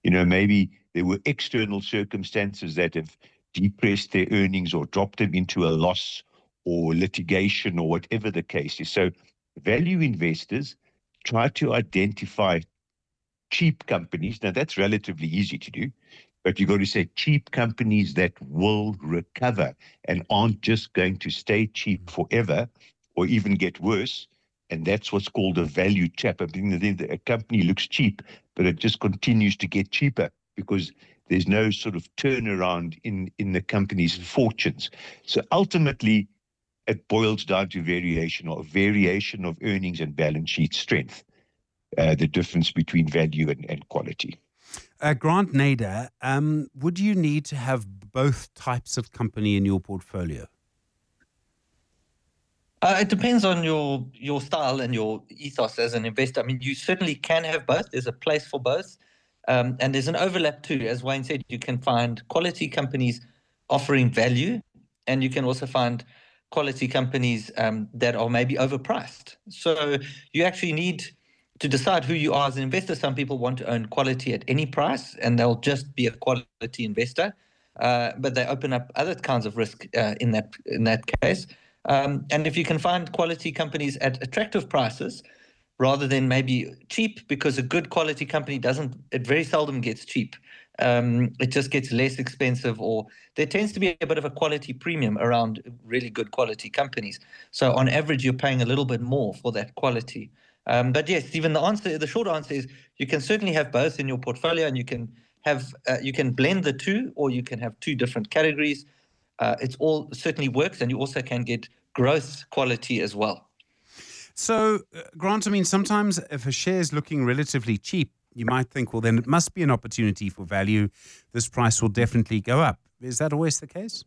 Speaker 7: Maybe there were external circumstances that have depressed their earnings or dropped them into a loss or litigation or whatever the case is. So value investors try to identify cheap companies. Now, that's relatively easy to do, but you've got to say cheap companies that will recover and aren't just going to stay cheap forever or even get worse. And that's what's called a value trap. I mean, a company looks cheap, but it just continues to get cheaper because there's no sort of turnaround in the company's fortunes. So ultimately, it boils down to variation of earnings and balance sheet strength. The difference between value and quality.
Speaker 2: Grant Nader, would you need to have both types of company in your portfolio?
Speaker 8: It depends on your style and your ethos as an investor. I mean, you certainly can have both. There's a place for both. And there's an overlap too. As Wayne said, you can find quality companies offering value, and you can also find quality companies that are maybe overpriced. So you actually need to decide who you are as an investor. Some people want to own quality at any price, and they'll just be a quality investor. But they open up other kinds of risk in that case. And if you can find quality companies at attractive prices, rather than maybe cheap, because a good quality company it very seldom gets cheap. It just gets less expensive, or there tends to be a bit of a quality premium around really good quality companies. So on average, you're paying a little bit more for that quality. But yes, Stephen, the short answer is you can certainly have both in your portfolio, and you can blend the two, or you can have two different categories. It all certainly works, and you also can get growth quality as well.
Speaker 2: So, Grant, I mean, sometimes if a share is looking relatively cheap, you might think, well, then it must be an opportunity for value. This price will definitely go up. Is that always the case?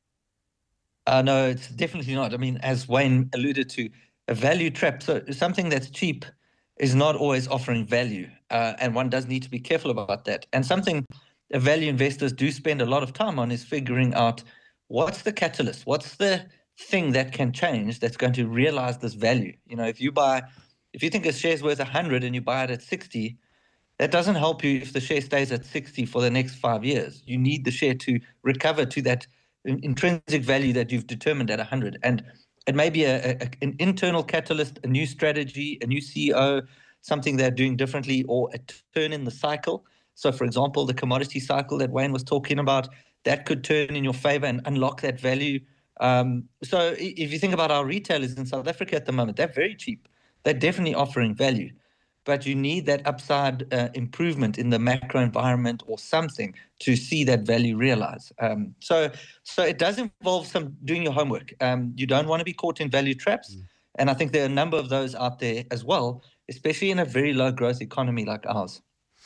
Speaker 8: No, it's definitely not. I mean, as Wayne alluded to, a value trap. So something that's cheap is not always offering value, and one does need to be careful about that. And something value investors do spend a lot of time on is figuring out what's the catalyst, what's the thing that can change that's going to realize this value. If you think a share's worth 100 and you buy it at 60, that doesn't help you if the share stays at 60 for the next 5 years. You need the share to recover to that intrinsic value that you've determined at 100. And it may be an internal catalyst, a new strategy, a new CEO, something they're doing differently, or a turn in the cycle. So, for example, the commodity cycle that Wayne was talking about, that could turn in your favor and unlock that value. So if you think about our retailers in South Africa at the moment, they're very cheap. They're definitely offering value. But you need that upside improvement in the macro environment or something to see that value realize. So it does involve some doing your homework. You don't want to be caught in value traps. And I think there are a number of those out there as well, especially in a very low growth economy like ours.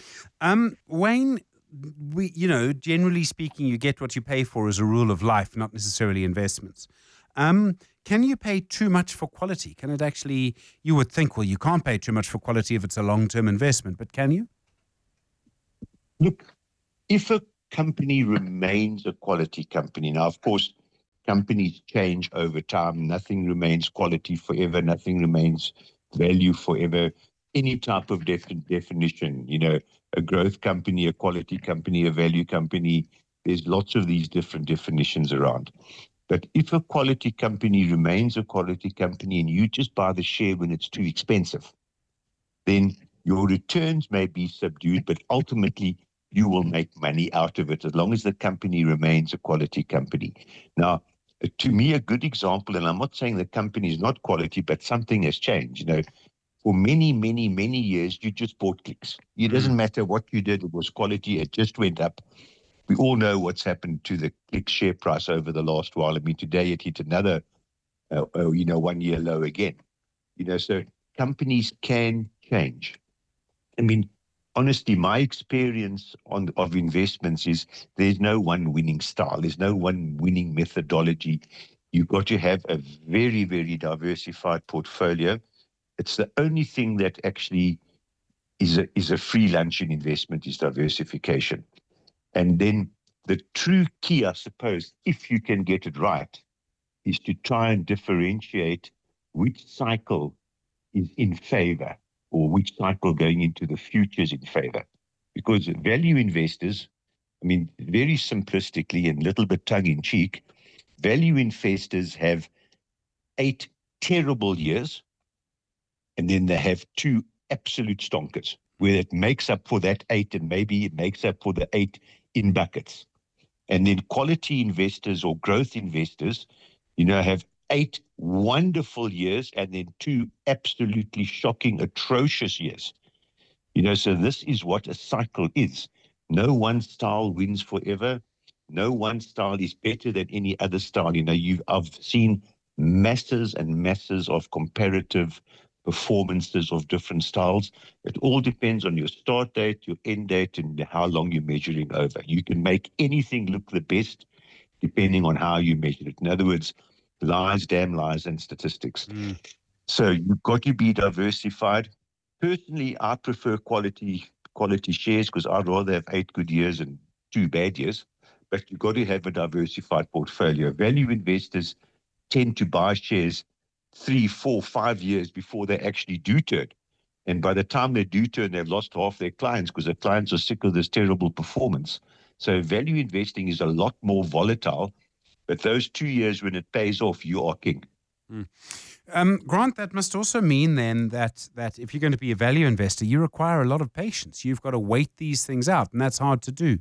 Speaker 2: Wayne, generally speaking, you get what you pay for as a rule of life, not necessarily investments. Can you pay too much for quality? Can it actually, you would think, well, you can't pay too much for quality if it's a long-term investment, but can you?
Speaker 7: Look, if a company remains a quality company, now, of course, companies change over time. Nothing remains quality forever. Nothing remains value forever. Any type of definition, a growth company, a quality company, a value company, there's lots of these different definitions around. But if a quality company remains a quality company and you just buy the share when it's too expensive, then your returns may be subdued, but ultimately you will make money out of it as long as the company remains a quality company. Now, to me, a good example, and I'm not saying the company is not quality, but something has changed. For many, many, many years, you just bought clicks. It doesn't matter what you did, it was quality, it just went up. We all know what's happened to the click share price over the last while. I mean, today it hit another, 1 year low again. So companies can change. I mean, honestly, my experience of investments is there's no one winning style. There's no one winning methodology. You've got to have a very, very diversified portfolio. It's the only thing that actually is a free lunch in investment is diversification. And then the true key, I suppose, if you can get it right, is to try and differentiate which cycle is in favor or which cycle going into the future is in favor. Because value investors, I mean, very simplistically and a little bit tongue-in-cheek, value investors have 8 terrible years, and then they have 2 absolute stonkers, where it makes up for that 8 and maybe it makes up for the 8 in buckets. And then quality investors or growth investors, have 8 wonderful years and then 2 absolutely shocking, atrocious years. So this is what a cycle is. No one style wins forever. No one style is better than any other style. I've seen masses and masses of comparative performances of different styles. It all depends on your start date, your end date, and how long you're measuring over. You can make anything look the best depending on how you measure it. In other words, lies, damn lies, and statistics. So you've got to be diversified. Personally, I prefer quality shares because I'd rather have 8 good years and 2 bad years. But you've got to have a diversified portfolio. Value investors tend to buy shares 3, 4, 5 years before they actually do turn. And by the time they do turn, they've lost half their clients because the clients are sick of this terrible performance. So value investing is a lot more volatile. But those 2 years when it pays off, you are king.
Speaker 2: Grant, that must also mean then that if you're going to be a value investor, you require a lot of patience. You've got to wait these things out, and that's hard to do.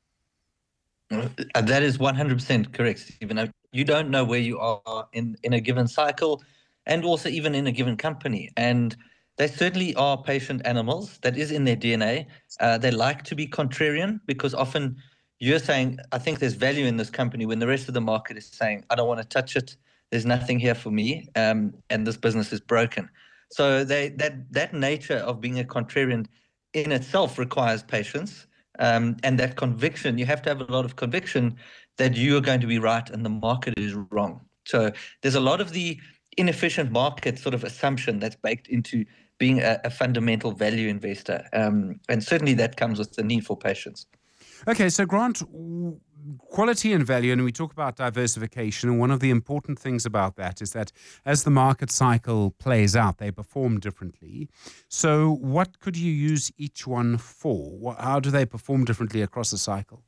Speaker 8: That is 100% correct, Stephen. You don't know where you are in a given cycle and also even in a given company. And they certainly are patient animals. That is in their DNA. They like to be contrarian because often you're saying, I think there's value in this company when the rest of the market is saying, I don't want to touch it. There's nothing here for me. And this business is broken. So that nature of being a contrarian in itself requires patience. And that conviction, you have to have a lot of conviction that you are going to be right and the market is wrong. So there's a lot of the inefficient market sort of assumption that's baked into being a fundamental value investor. And certainly that comes with the need for patience.
Speaker 2: Okay, so Grant, quality and value, and we talk about diversification, and one of the important things about that is that as the market cycle plays out, they perform differently. So what could you use each one for? How do they perform differently across a cycle?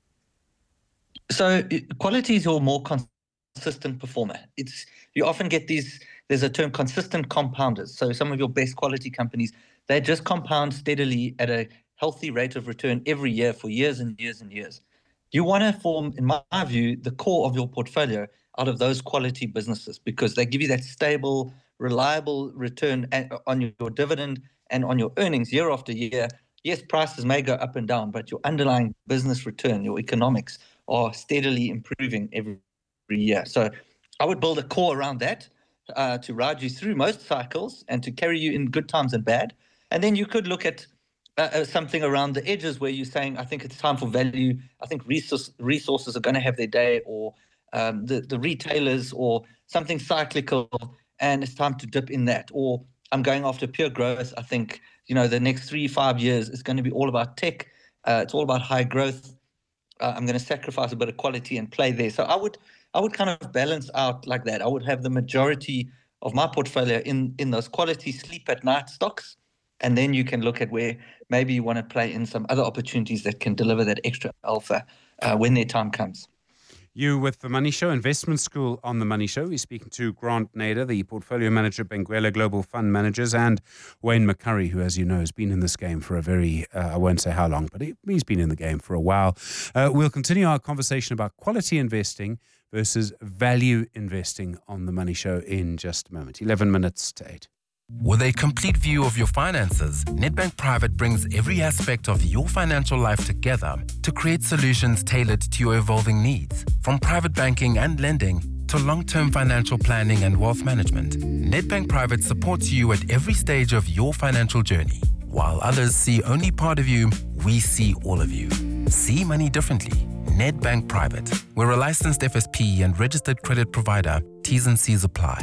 Speaker 8: So quality is your more consistent performer. You often get there's a term consistent compounders. So some of your best quality companies, they just compound steadily at a healthy rate of return every year for years and years and years. You want to form, in my view, the core of your portfolio out of those quality businesses because they give you that stable, reliable return on your dividend and on your earnings year after year. Yes, prices may go up and down, but your underlying business return, your economics are steadily improving every year. So I would build a core around that to ride you through most cycles and to carry you in good times and bad. And then you could look at something around the edges where you're saying, I think it's time for value. I think resources are going to have their day, or the retailers, or something cyclical, and it's time to dip in that. Or I'm going after pure growth. I think, the next 3-5 years is going to be all about tech. It's all about high growth. I'm going to sacrifice a bit of quality and play there. So I would kind of balance out like that. I would have the majority of my portfolio in those quality sleep at night stocks. And then you can look at where maybe you want to play in some other opportunities that can deliver that extra alpha when their time comes.
Speaker 2: You with The Money Show, Investment School on The Money Show. We're speaking to Grant Nader, the portfolio manager, Benguela Global Fund Managers, and Wayne McCurry, who, as you know, has been in this game for a very, I won't say how long, but he's been in the game for a while. We'll continue our conversation about quality investing versus value investing on The Money Show in just a moment. 11 minutes to 8.
Speaker 16: With a complete view of your finances, Nedbank Private brings every aspect of your financial life together to create solutions tailored to your evolving needs. From private banking and lending to long-term financial planning and wealth management, Nedbank Private supports you at every stage of your financial journey. While others see only part of you, we see all of you. See money differently. Nedbank Private. We're a licensed FSP and registered credit provider. T's and C's apply.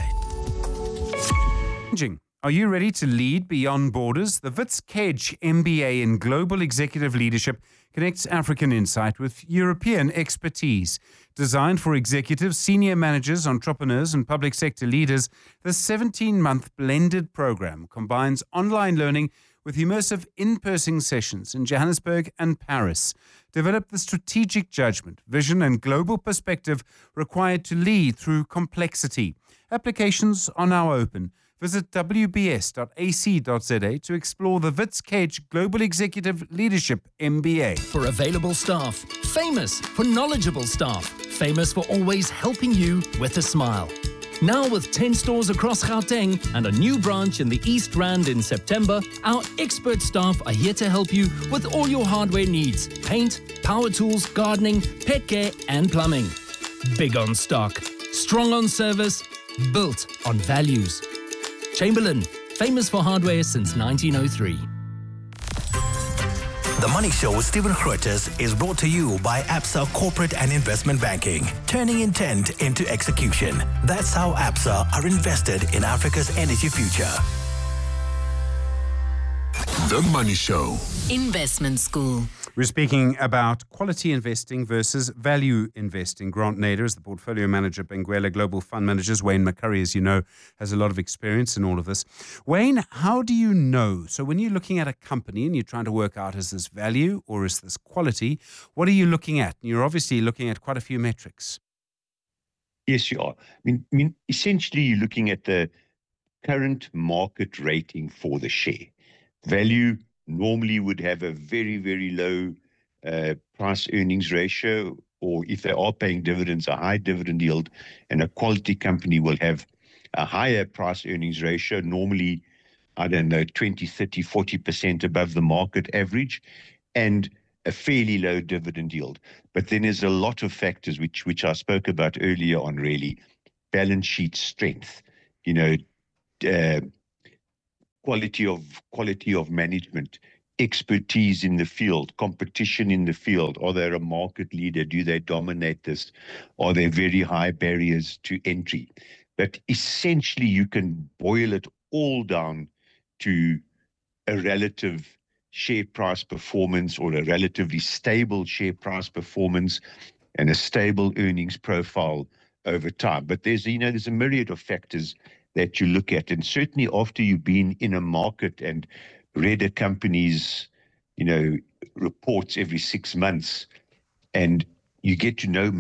Speaker 2: Are you ready to lead beyond borders? The Wits Kedge MBA in Global Executive Leadership connects African insight with European expertise. Designed for executives, senior managers, entrepreneurs, and public sector leaders, the 17-month blended program combines online learning with immersive in-person sessions in Johannesburg and Paris. Develop the strategic judgment, vision, and global perspective required to lead through complexity. Applications are now open. Visit wbs.ac.za to explore the Wits Kedge Global Executive Leadership MBA.
Speaker 5: For available staff, famous for knowledgeable staff, famous for always helping you with a smile. Now with 10 stores across Gauteng and a new branch in the East Rand in September, our expert staff are here to help you with all your hardware needs: paint, power tools, gardening, pet care and plumbing. Big on stock, strong on service, built on values. Chamberlain, famous for hardware since 1903.
Speaker 9: The Money Show with Stephen Grootes is brought to you by Absa Corporate and Investment Banking, turning intent into execution. That's how Absa are invested in Africa's energy future.
Speaker 13: The Money Show. Investment School.
Speaker 2: We're speaking about quality investing versus value investing. Grant Nader is the portfolio manager at Benguela Global Fund Managers. Wayne McCurry, as you know, has a lot of experience in all of this. Wayne, how do you know? So when you're looking at a company and you're trying to work out, is this value or is this quality? What are you looking at? You're obviously looking at quite a few metrics.
Speaker 7: Yes, you are. I mean, essentially, you're looking at the current market rating for the share. Value normally would have a very, very low price earnings ratio, or if they are paying dividends, a high dividend yield, and a quality company will have a higher price earnings ratio, normally, I don't know, 20, 30, 40% above the market average, and a fairly low dividend yield. But then there's a lot of factors which I spoke about earlier on, really. Balance sheet strength, quality of management, expertise in the field, competition in the field. Are they a market leader? Do they dominate this? Are there very high barriers to entry? But essentially, you can boil it all down to a relative share price performance, or a relatively stable share price performance, and a stable earnings profile over time. But there's a myriad of factors that you look at, and certainly after you've been in a market and read a company's reports every 6 months, and you get to know